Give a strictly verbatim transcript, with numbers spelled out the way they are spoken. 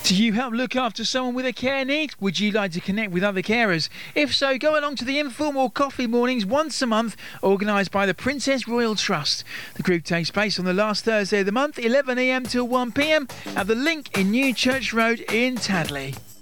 Do you help look after someone with a care need? Would you like to connect with other carers? If so, go along to the informal coffee mornings once a month, organised by the Princess Royal Trust. The group takes place on the last Thursday of the month, eleven a m till one p m at the Link in New Church Road in Tadley.